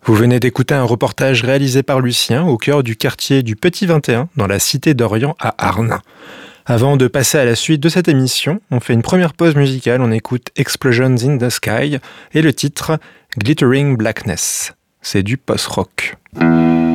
Vous venez d'écouter un reportage réalisé par Lucien au cœur du quartier du Petit 21 dans la cité d'Orient à Arnes. Avant de passer à la suite de cette émission, on fait une première pause musicale, on écoute Explosions in the Sky et le titre Glittering Blackness. C'est du post-rock.